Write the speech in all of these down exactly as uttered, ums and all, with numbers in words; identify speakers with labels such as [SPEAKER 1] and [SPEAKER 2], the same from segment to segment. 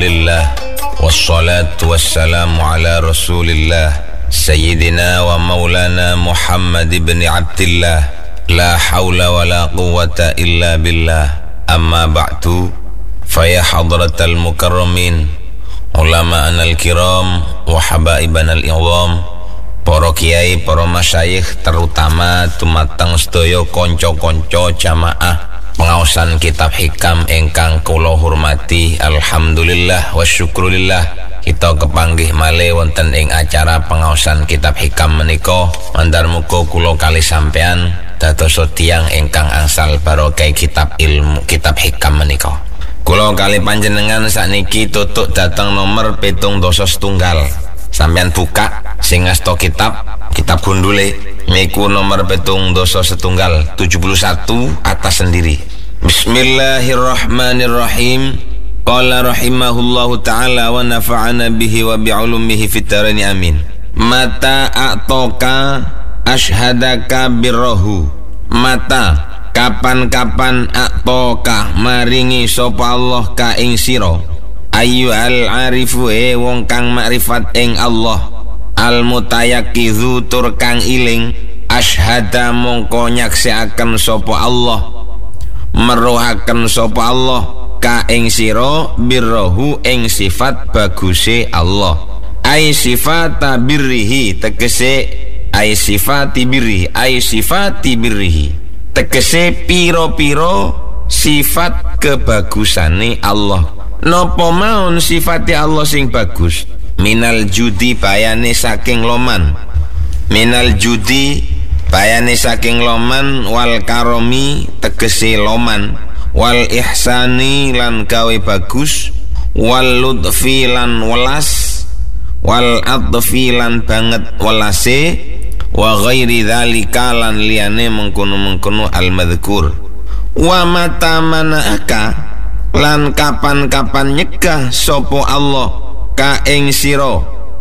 [SPEAKER 1] Alhamdulillah wassalatu wassalamu ala rasulillah Sayyidina wa maulana Muhammad ibn Abdillah La hawla wa la quwwata illa billah. Amma ba'du, faya hadratal mukarramin, ulama'ana al-kiram wa habaibana al-i'zam, para kiai, para masyayikh, terutama tumateng sedaya kanca-kanca jamaah pengaosan kitab hikam ingkang kula hormati. Alhamdulillah wa syukrulillah, kita kepanggih malih wonten ing acara pengaosan kitab hikam menika. Mandar muga kula kali sampean dados tiyang ingkang angsal barokah kitab ilmu kitab hikam menika. Kula kali panjenengan sakniki tutuk dateng nomor pitung dasa setunggal. Sampeyan buka sing ngasta kitab kitab gundule niku nomor pitung dasa setunggal tujuh puluh satu atas sendiri. Bismillahirrahmanirrahim. Qala rahimahullahu ta'ala wa nafa'ana bihi wa bi'ulumihi fittarani amin. Mata a'toka ashadaka birrohu. Mata kapan-kapan a'toka maringi sapa Allah ka ing sira ayu al arifu e wong kang makrifat ing Allah al mutayakizu tur kang iling ashada mongko nyaksiaken sapa Allah meruhaken sapa Allah ka ing sira birrohu ing sifat baguse Allah. Ai sifata birrihi tegese ai sifati birrihi ai sifati birrihi tegese piro-piro sifat kebagusane Allah. Napa maun sifati Allah sing bagus? Minal judi bayane saking loman, minal judi bayane saking loman, wal karomi tegese loman, wal ihsani lan gawe bagus, wal ludfi lan welas, wal adfi lan banget welase, wa ghairi dzalika lan liyane mengkono-mengkono al madhkur. Wa mata manaka lan kapan-kapan nyegah sapa Allah ka ing sira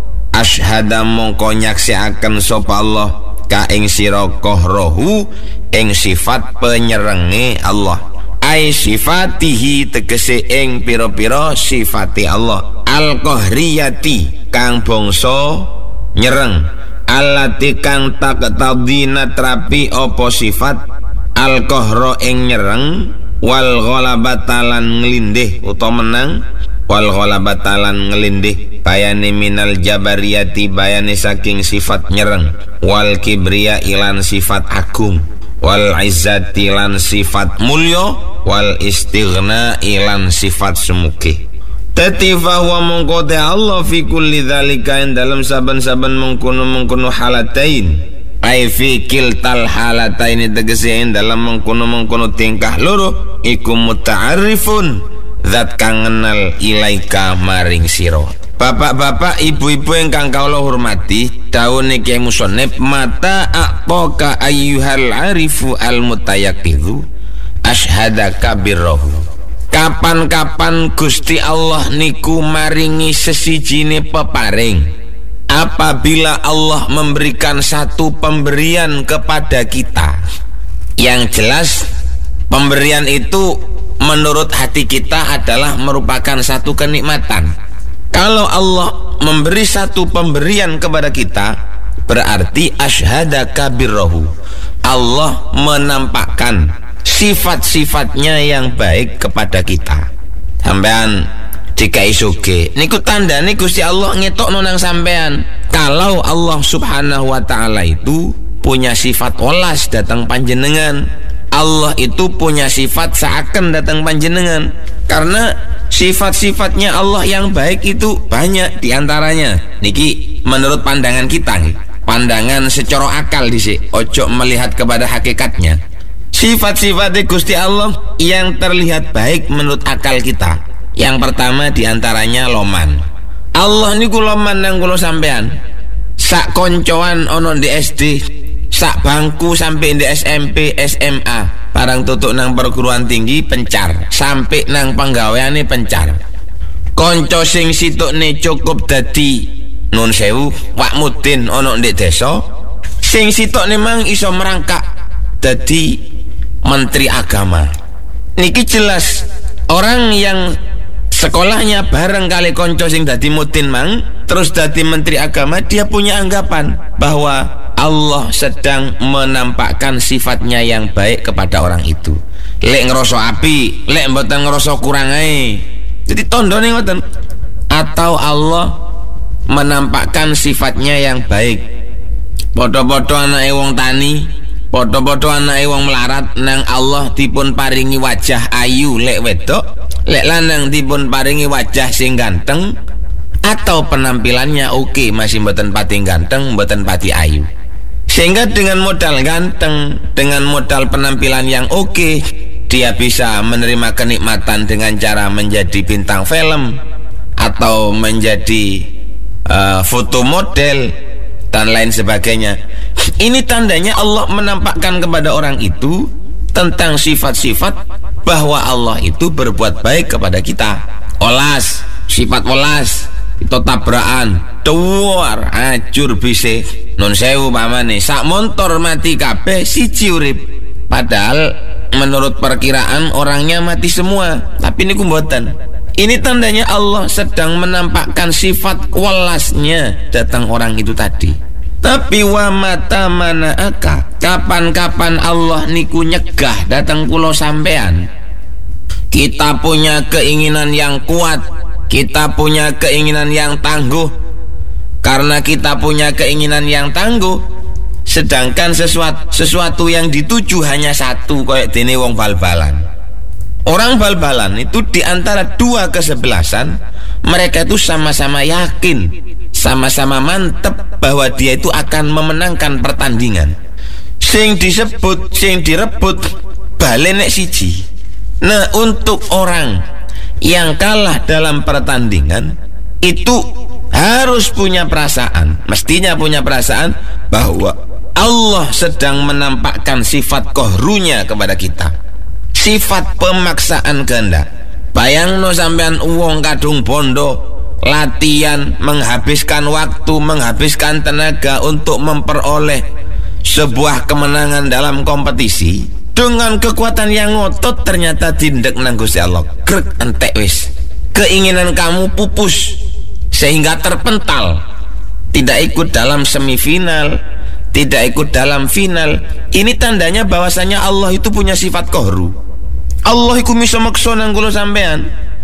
[SPEAKER 1] asyhada mongko nyaksiaken sapa Allah ka ing sira kohrohu ing sifat penyerenge Allah. Ai sifatihi tegese ing pira-pira sifati Allah al qahriyati kang bangsa nyereng, allati kang taqtadina trapi apa sifat al qahra ing nyereng, wal ghalabatalan ngelindih utawa menang, wal ghalabatalan ngelindih bayane minal jabariyati bayane saking sifat nyereng, wal kibriya ilan sifat agung, wal izzati lan sifat mulya, wal istighna ilan sifat semuge. Dadi fahuwa mongko te Allah fi kulli dzalika ing dalam saben-saben mengkono-mengkono halatain, ai fi kiltal halataini tegese ing dalam mengkono-mengkono tingkah loro iku muta'arrifun zat kang kenal ilaika maring sira. Bapak-bapak, ibu-ibu ingkang kawula hormati, dawuh niki musannif mata aqaka ayyuhal arifu al mutayaqizu ashhadaka birrohu. Kapan-kapan Gusti Allah niku maringi sesijine peparing. Apabila Allah memberikan satu pemberian kepada kita, yang jelas pemberian itu menurut hati kita adalah merupakan satu kenikmatan. Kalau Allah memberi satu pemberian kepada kita, berarti asyhadaka birrohu, Allah menampakkan sifat-sifatnya yang baik kepada kita. Sampean jika isuge niku tandane Gusti Allah ngetokno nang sampean kalau Allah Subhanahu wa taala itu punya sifat welas datang panjenengan. Allah itu punya sifat seakan datang panjenengan, karena sifat-sifatnya Allah yang baik itu banyak diantaranya. Niki menurut pandangan kita, pandangan secara akal dhisik, ojo melihat kepada hakikatnya. Sifat-sifatnya Gusti Allah yang terlihat baik menurut akal kita, yang pertama diantaranya loman. Allah niku loman nang kula sampean. Sak koncoan ono di S D, sak bangku sampai di S M P, S M A, barang tutuk nang perguruan tinggi pencar, sampai nang penggaweane pencar. Konco sing situkne cukup dadi nun sewu Wak Mudin ono di desa, sing situkne mang iso merangkak dadi menteri agama. Niki jelas orang yang sekolahnya bareng kali konco sing dadi mudin mang, terus dadi menteri agama, dia punya anggapan bahwa Allah sedang menampakkan sifatnya yang baik kepada orang itu. Lek ngerasa api, lek mboten ngerasa kurang ae. Jadi tondone ngoten. Atau Allah menampakkan sifatnya yang baik. Podo-podo anake wong tani, podo-podo anake wong melarat, nang Allah dipun paringi wajah ayu lek wedok, lek lanang dipun paringi wajah sing ganteng, atau penampilannya oke masih mboten pati ganteng, mboten pati ayu. Sehingga dengan modal ganteng, dengan modal penampilan yang oke, dia bisa menerima kenikmatan dengan cara menjadi bintang film atau menjadi uh, foto model dan lain sebagainya. Ini tandanya Allah menampakkan kepada orang itu tentang sifat-sifat bahwa Allah itu berbuat baik kepada kita. Olas, sifat olas, itu tabrakan, duar, acur bise, non sewu pamane, sak motor mati kabeh siji urip. Padahal menurut perkiraan orangnya mati semua, tapi ini kumbotan. Ini tandanya Allah sedang menampakkan sifat welasnya datang orang itu tadi. Tapi wa mata mana aka, kapan-kapan Allah niku nyegah datang pulau sampean. Kita punya keinginan yang kuat, kita punya keinginan yang tangguh. Karena kita punya keinginan yang tangguh, sedangkan sesuatu, sesuatu yang dituju hanya satu, kayak dene wong bal-balan. Orang bal-balan itu diantara dua kesebelasan, mereka itu sama-sama yakin, sama-sama mantep bahwa dia itu akan memenangkan pertandingan. Sing disebut, sing direbut bale nek siji. Nah, untuk orang yang kalah dalam pertandingan itu harus punya perasaan, mestinya punya perasaan bahwa Allah sedang menampakkan sifat kohrunya kepada kita, sifat pemaksaan kehendak. Bayangno sampean uang kadung bondo, latihan, menghabiskan waktu, menghabiskan tenaga untuk memperoleh sebuah kemenangan dalam kompetisi. Dengan kekuatan yang ngotot ternyata dindek nang Gusti Allah, grek entek wis. Keinginan kamu pupus sehingga terpental, tidak ikut dalam semifinal, tidak ikut dalam final. Ini tandanya bahwasanya Allah itu punya sifat kohru. Allah iku miso meksa nang kula sampean.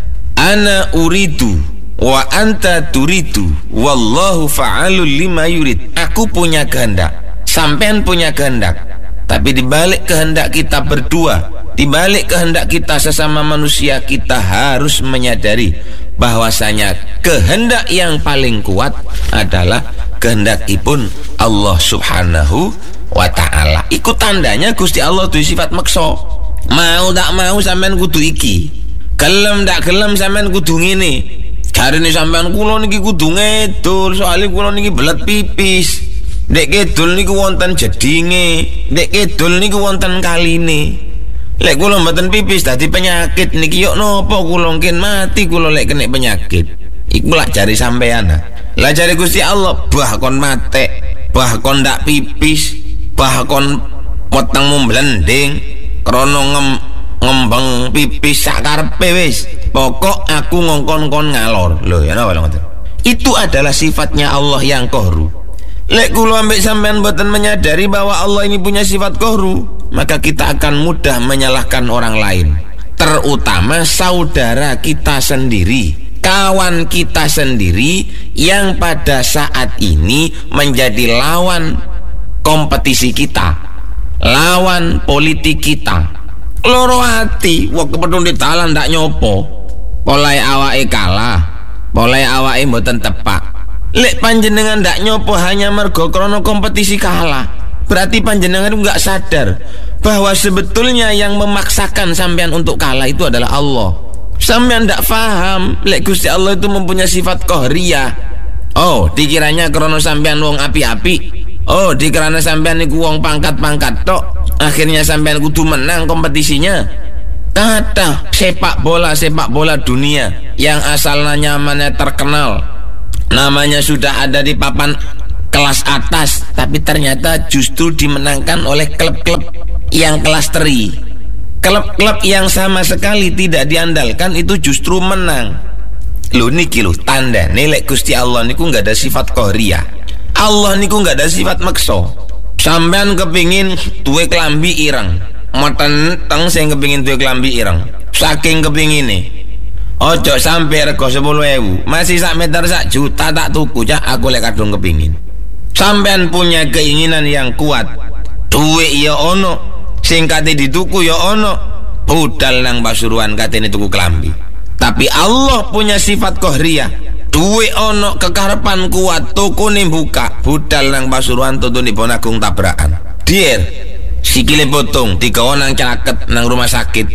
[SPEAKER 1] Ana uridu wa anta turidu wallahu fa'alul lima yurid. Aku punya kehendak, sampean punya kehendak. Tapi dibalik kehendak kita berdua, dibalik kehendak kita sesama manusia, kita harus menyadari bahwasanya kehendak yang paling kuat adalah kehendakipun Allah subhanahu wa ta'ala. Iku tandanya Gusti Allah duwe sifat meksa. Mau tak mau sampean kudu iki, gelem tak gelem sampean kudu ngene. Jarine sampean kula niki kudu ngedul, soalnya kula niki belet pipis. Dek kidul niku wonten jedinge, dek kidul niku wonten kaline. Lek kula mboten pipis dadi penyakit niki yo napa kula mungkin mati kula lek kena penyakit. Iku lak jari sampean. Lah jari Gusti Allah, bah kon matek, bah kon ndak pipis, bah kon wetengmu mblending krana ngem, ngembang pipis sak karepe wis. Pokok aku ngongkon-kon ngalor. Lho ya napa ngoten. Itu adalah sifatnya Allah yang kohru. Lek kula ambek sampean boten menyadari bahwa Allah ini punya sifat kohru, maka kita akan mudah menyalahkan orang lain, terutama saudara kita sendiri, kawan kita sendiri yang pada saat ini menjadi lawan kompetisi kita, lawan politik kita. Loro hati, wong kepethuk dalan ndak nyopo, polai awake kalah, polai awake mboten tepak. Lek panjenengan ndak nyopo hanya mergo krono kompetisi kalah, berarti panjenengan itu nggak sadar bahwa sebetulnya yang memaksakan sampean untuk kalah itu adalah Allah. Sampean ndak paham lek Gusti Allah itu mempunyai sifat qahriyah. Oh, dikiranya krono sampean wong api-api. Oh, dikiranya sampean niku wong pangkat-pangkat tok, akhirnya sampean kudu menang kompetisinya. Kata sepak bola sepak bola dunia yang asalnya nyamannya terkenal, namanya sudah ada di papan kelas atas, tapi ternyata justru dimenangkan oleh klub-klub yang kelas teri. Klub-klub yang sama sekali tidak diandalkan itu justru menang. Lho niki lho tanda nilai Gusti Allah niku nggak ada sifat qahriyah. Allah niku nggak ada sifat makso. Sampean kepingin duwe klambi ireng, meten teng sing kepingin duwe klambi ireng. Saking kepingin nih, ojo sampai rego sepuluh ewu, masih sak meter sak juta tak tuku cak aku lek kadung kepingin. Sampean punya keinginan yang kuat, duwe ya ono, sing kate dituku ya ono, budal nang Pasuruan katene tuku klambi. Tapi Allah punya sifat qahriyah. Duwe ono kekarepan kuat, toko nih buka, budal nang Pasuruan tuntun di Ponagung tabrakan. Dier, sikile potong, digawa nang caket nang rumah sakit.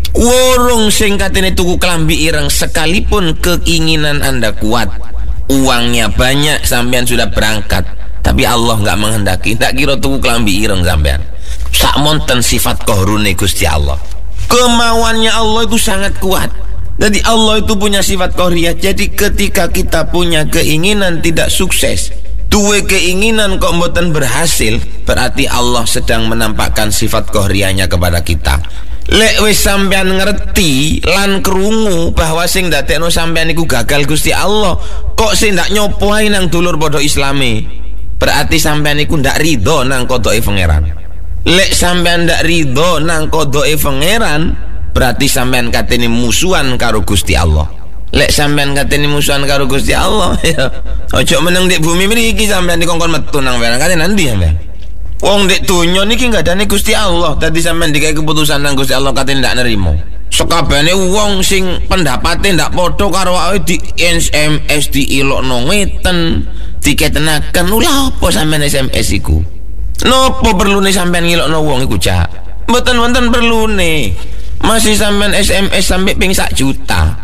[SPEAKER 1] Warung sing katene tuku klambi ireng, sekalipun keinginan Anda kuat, uangnya banyak, sampean sudah berangkat, tapi Allah nggak menghendaki. Tak kira tuku klambi ireng sampean. Sak monten sifat qahrune Gusti Allah. Kemauannya Allah itu sangat kuat. Jadi Allah itu punya sifat qahriyah. Jadi ketika kita punya keinginan tidak sukses, duwe keinginan kok mboten berhasil, berarti Allah sedang menampakkan sifat qahriyahnya kepada kita. Lek wis sampean ngerti lan krungu bahwa sing ndadekno sampean iku gagal Gusti Allah, kok sing ndak nyopo ae nang dulur padha Islame, berarti sampean iku ndak ridho nang kodoke pangeran. Lek sampean ndak ridho nang kodoke pangeran, berarti sampean katene musuhan karo Gusti Allah. Lek sampean katene musuhan karo Gusti Allah, ya ojo meneng di bumi mriki sampean dikongkon metu nang barang katene nanti sampean. Wong dek donya niki enggak adane Gusti Allah, dadi sampean dikai keputusan nang Gusti Allah katene ndak nerimo. Sekabehane wong sing pendapate ndak padha karo awake di S M S diilokno ngeten, diketenaken lha apa sampean S M S iku? Nopo perlune sampean ngilokno wong iku, Cak? Mboten-mboten perlune. Masih sampean S M S sampai ping sak juta.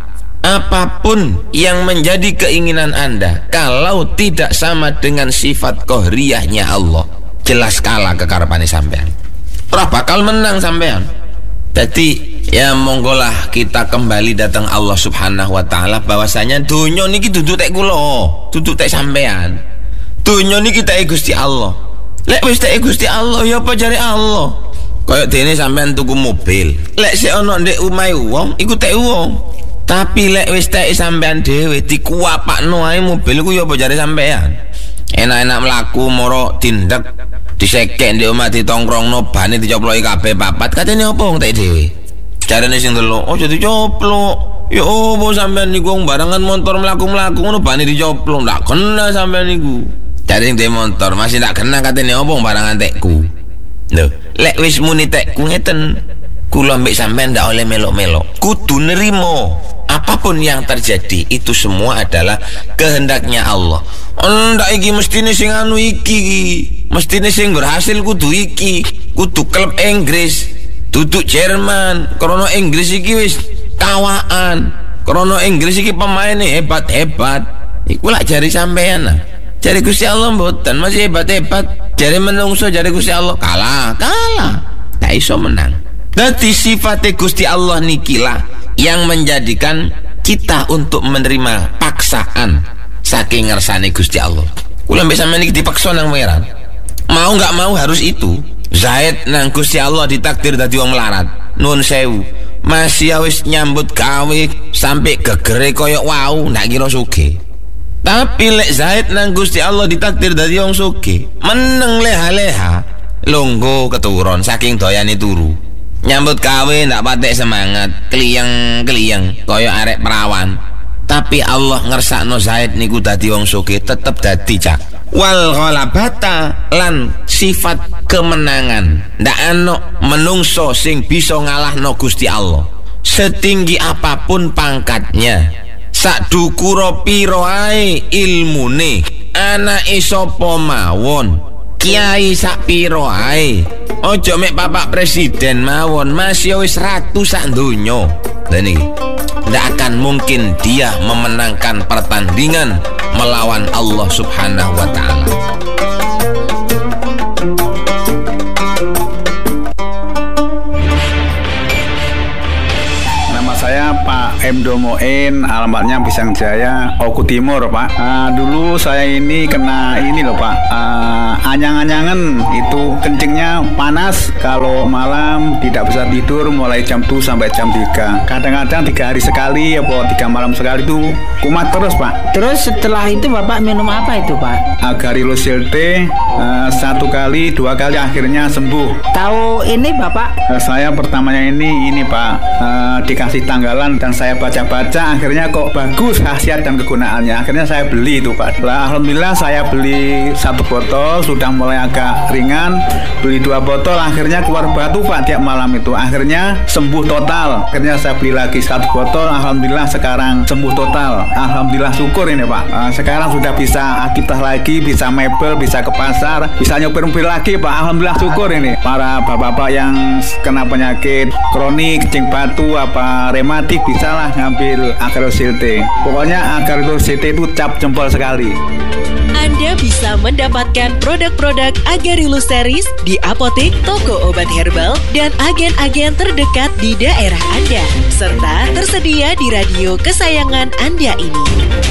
[SPEAKER 1] Apapun yang menjadi keinginan Anda, kalau tidak sama dengan sifat qahriyahnya Allah, jelas kalah kekarepane sampean. Ora bakal menang sampean. Jadi ya monggolah kita kembali datang Allah Subhanahu wa taala bahwasanya donya niki dudu tek kula, dudu tek sampean. Donya niki tek Gusti Allah. Lek wis tek Gusti Allah ya apa jare Allah? Kayak dene sampean tuku mobil, lek sik ana ndek omahe wong iku tek wong. Tapi lek wis tek sampean dhewe dikuapakno ae mobil iku ya apa jare sampean. Enak-enak mlaku moro tindak disekek ndek omah ditongkrongno bane dicoploki kabeh papat, katene apa wong tek dhewe. Jarene sing delok, "Oh jadi coplok." Ya opo sampean niku wong barengan motor mlaku-mlaku ngono bane dicoplok, ndak kena sampean niku. Jare sing ndek motor masih ndak kena katene apa wong barengan tekku. Lho, lek wis muni tekku ngeten, kula mbek sampean ndak oleh melok-melok. Kudu nerimo. Apapun yang terjadi itu semua adalah kehendaknya Allah. Ndak iki mestine sing anu iki, mestine sing berhasil kudu iki, kudu klub Inggris, duduk Jerman. Krono Inggris iki wis kawaan. Krono Inggris iki pemaine hebat-hebat. Iku lak jari sampean nah. Jari Gusti Allah mboten, masih hebat-hebat. Jari menungso jari Gusti Allah kalah, kalah. Tak iso menang. Dadi sifat Gusti Allah nikilah yang menjadikan kita untuk menerima paksaan saking ngersane Gusti Allah. Kula mbek sampeyan iki dipaksa nang pangeran. Mau enggak mau harus itu. Zaid nang Gusti Allah ditakdir dadi wong melarat. Nuwun sewu. Masih wis nyambut gawe sampai gegere koyo wau, ndak kira sugih. Tapi lek Zaid nang Gusti Allah ditakdir dadi wong sugih, meneng leha-leha, longgo keturun saking doyane turu. Nyambut gawe ndak patek semangat, kliyeng-kliyeng kaya arek perawan. Tapi Allah ngersakno Zaid niku dadi wong sugih, tetep dadi cak. Wal ghalabata lan sifat kemenangan. Ndak ana menungso sing bisa ngalahno Gusti Allah. Setinggi apapun pangkatnya, sak dukura pira ae ilmune, anake sapa mawon, kiai sak pira ae, ojo mek bapak presiden mawon, masih wis ratu sak donya. Lah niki ndak akan mungkin dia memenangkan pertandingan melawan Allah Subhanahu wa taala.
[SPEAKER 2] Nama saya Pak Hemdo Moin, alamatnya Pisang Jaya, Oku Timur, Pak. Uh, dulu saya ini kena ini loh, Pak. Uh, anyang-anyangan itu kencingnya panas. Kalau malam tidak bisa tidur mulai jam tujuh sampai jam tiga. Kadang-kadang tiga hari sekali, apa tiga malam sekali itu kumat terus, Pak.
[SPEAKER 3] Terus setelah itu Bapak minum apa itu, Pak?
[SPEAKER 2] Agarilosil T uh, satu kali, dua kali akhirnya sembuh.
[SPEAKER 3] Tahu ini Bapak?
[SPEAKER 2] Uh, saya pertamanya ini ini Pak uh, dikasih tanggalan dan saya baca-baca akhirnya kok bagus khasiat dan kegunaannya. Akhirnya saya beli itu, Pak. Lah, alhamdulillah saya beli satu botol sudah mulai agak ringan. Beli dua botol akhirnya keluar batu, Pak, tiap malam itu. Akhirnya sembuh total. Akhirnya saya beli lagi satu botol. Alhamdulillah sekarang sembuh total. Alhamdulillah syukur ini, Pak. Uh, sekarang sudah bisa aktivitas lagi, bisa mebel, bisa ke pasar, bisa nyopir-nyopir lagi, Pak. Alhamdulillah syukur ini. Para bapak-bapak yang kena penyakit kronik, kencing batu, apa rematik, bisalah ngambil Agarilosil T. Pokoknya Agarilosil T itu cap jempol sekali.
[SPEAKER 4] Anda bisa mendapatkan produk-produk Agarilus Series di apotek, toko obat herbal, dan agen-agen terdekat di daerah Anda, serta tersedia di radio kesayangan Anda ini.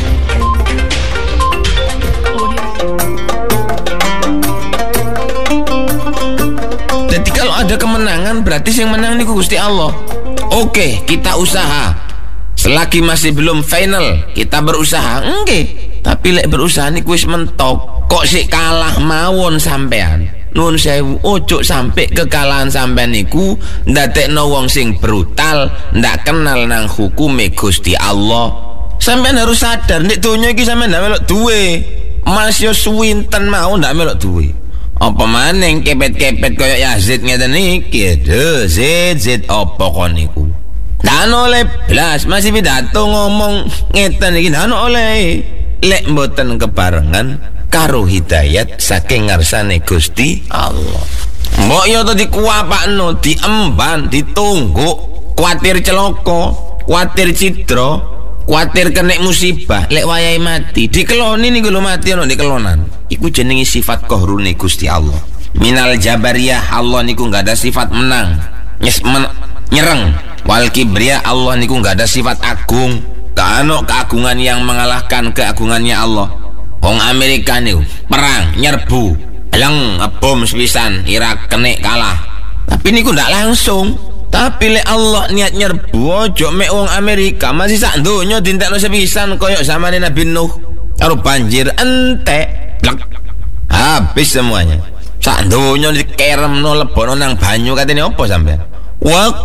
[SPEAKER 1] Jadi kalau ada kemenangan berarti yang menang niku Gusti Allah. Oke, kita usaha. Selagi masih belum final, kita berusaha. Oke. Tapi lek berusaha niku wis mentok, kok sik kalah mawon sampean. Nuwun sewu, ojo sampai kekalahan sampean niku ndadekno wong sing brutal, ndak kenal nang hukume Gusti Allah. Sampean harus sadar nek donya iki sampean ndak melok duwe. Mas yo suwinten mau ndak melok duwe. Apa maning kepet-kepet koyo Yazid ngeten iki. Aduh, Zid, Zid apa kon niku? Ndak oleh blas, masih pidato ngomong ngeten iki ndak oleh. Lek mboten kebarengan karo hidayat saking ngarsane Gusti Allah. Mbok yo to dikuapakno, diemban, ditunggu, kuatir celaka, kuatir cidra, kuatir kena musibah, lek wayahe mati, dikeloni niku lho mati ono dikelonan. Iku jenenge sifat qahrune Gusti Allah. Minal jabariyah, Allah niku enggak ada sifat menang, nyes men, nyereng. Wal kibriya, Allah niku enggak ada sifat agung. Kano keagungan yang mengalahkan keagungannya Allah. Wong Amerika niku perang nyerbu, eleng bom sepisan Irak kena kalah. Tapi niku ndak langsung. Tapi lek Allah niat nyerbu ojo mek wong Amerika masih sak donya dintekno sepisan koyo zamane Nabi Nuh. Karo banjir entek, blek. Habis semuanya. Sak donya dikeremno lebono nang banyu katene apa sampean? Wah